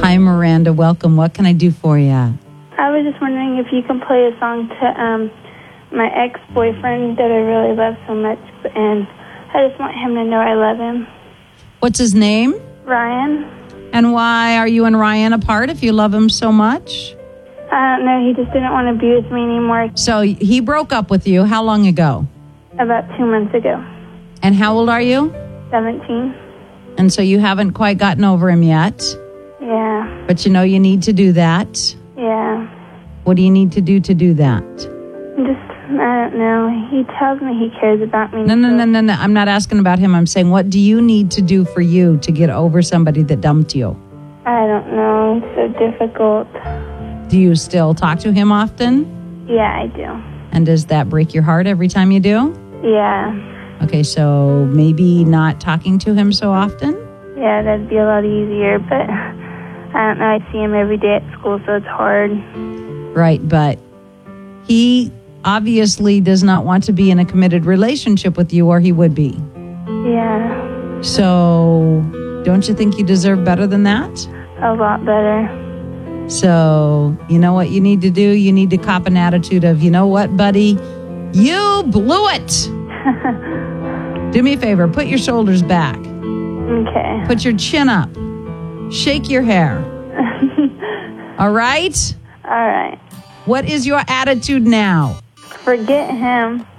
Hi, Miranda. Welcome. What can I do for you? I was just wondering if you can play a song to my ex-boyfriend that I really love so much, and I just want him to know I love him. What's his name? Ryan. And why are you and Ryan apart if you love him so much? I don't know. He just didn't want to be with me anymore. So he broke up with you. How long ago? About 2 months ago. And how old are you? 17. And so you haven't quite gotten over him yet. Yeah. But you know you need to do that. Yeah. What do you need to do that? I don't know. He tells me he cares about me. No. I'm not asking about him. I'm saying, what do you need to do for you to get over somebody that dumped you? I don't know. It's so difficult. Do you still talk to him often? Yeah, I do. And does that break your heart every time you do? Yeah. Okay, so maybe not talking to him so often? Yeah, that'd be a lot easier, but I don't know. I see him every day at school, so it's hard. Right, but he obviously does not want to be in a committed relationship with you, or he would be. Yeah. So don't you think you deserve better than that? A lot better. So you know what you need to do? You need to cop an attitude of, you know what, buddy? You blew it. Do me a favor. Put your shoulders back. Okay. Put your chin up. Shake your hair. All right? All right. What is your attitude now? Forget him.